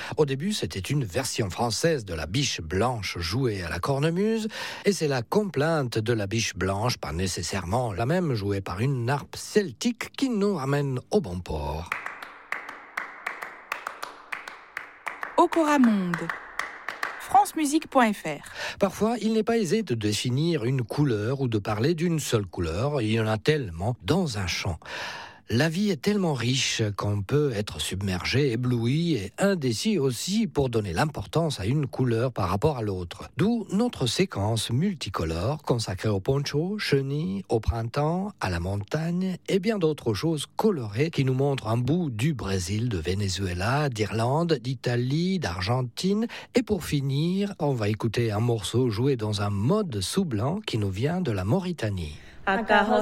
Au début, c'était une version française de la biche blanche jouée à la cornemuse, et c'est la complainte de la biche blanche, pas nécessairement la même, jouée par une harpe celtique, qui nous ramène au bon port. Okoramonde. francemusique.fr. Parfois, il n'est pas aisé de définir une couleur ou de parler d'une seule couleur. Il y en a tellement dans un chant. La vie est tellement riche qu'on peut être submergé, ébloui et indécis aussi pour donner l'importance à une couleur par rapport à l'autre. D'où notre séquence multicolore consacrée au poncho, chenilles, au printemps, à la montagne et bien d'autres choses colorées qui nous montrent un bout du Brésil, de Venezuela, d'Irlande, d'Italie, d'Argentine. Et pour finir, on va écouter un morceau joué dans un mode sous blanc qui nous vient de la Mauritanie.